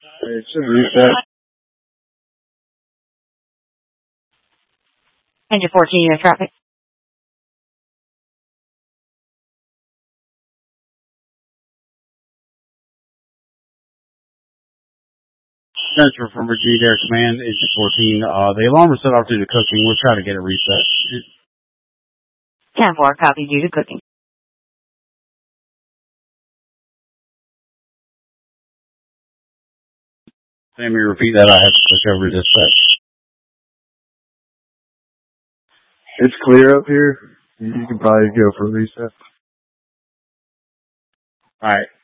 It should reset. Engine 14, unit traffic. Transfer from Virginia Air Command, Engine 14. The alarm was set off due to cooking. We'll try to get it reset. 10-4, copy due to cooking. Sammy, repeat that. I have to switch over to dispatch. It's clear up here. You can probably go for reset. Alright.